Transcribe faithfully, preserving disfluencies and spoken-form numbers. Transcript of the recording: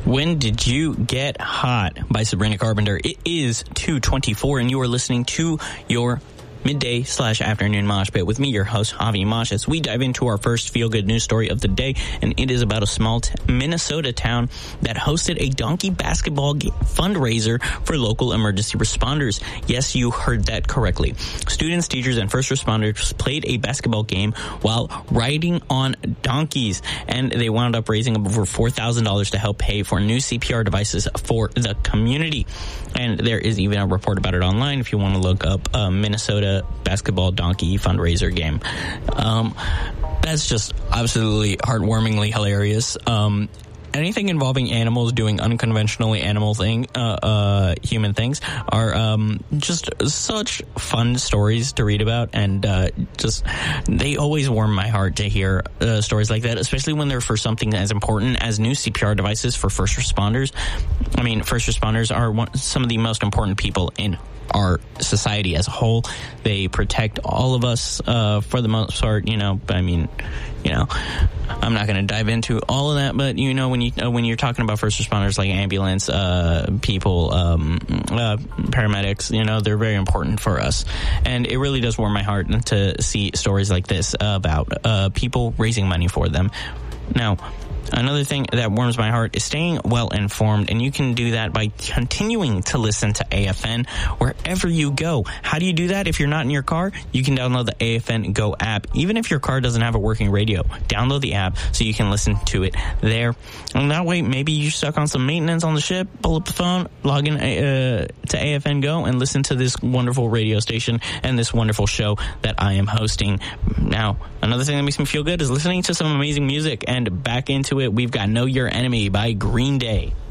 When Did You Get Hot by Sabrina Carpenter. It is two twenty-four, and you are listening to your midday slash afternoon mosh pit with me, your host, Javi Mosh, as we dive into our first feel-good news story of the day, and it is about a small t- Minnesota town that hosted a donkey basketball g- fundraiser for local emergency responders. Yes, you heard that correctly. Students, teachers, and first responders played a basketball game while riding on donkeys, and they wound up raising over four thousand dollars to help pay for new C P R devices for the community. And there is even a report about it online if you want to look up uh, Minnesota basketball donkey fundraiser game. Um, that's just absolutely heartwarmingly hilarious. Um, anything involving animals doing unconventionally animal thing, uh, uh, human things are um, just such fun stories to read about, and uh, just they always warm my heart to hear uh, stories like that, especially when they're for something as important as new C P R devices for first responders. I mean, first responders are one, some of the most important people in our society as a whole. They protect all of us uh, for the most part, you know. I mean, you know, I'm not going to dive into all of that, but you know, when you uh, when you're talking about first responders like ambulance uh, people, um, uh, paramedics, you know, they're very important for us, and it really does warm my heart to see stories like this about uh, people raising money for them. Now, another thing that warms my heart is staying well informed, and you can do that by continuing to listen to A F N wherever you go. How do you do that? If you're not in your car, you can download the A F N Go app. Even if your car doesn't have a working radio, download the app so you can listen to it there. And that way, maybe you're stuck on some maintenance on the ship, pull up the phone, log in uh, to A F N Go, and listen to this wonderful radio station and this wonderful show that I am hosting. Now, another thing that makes me feel good is listening to some amazing music, and back into it, we've got Know Your Enemy by Green Day.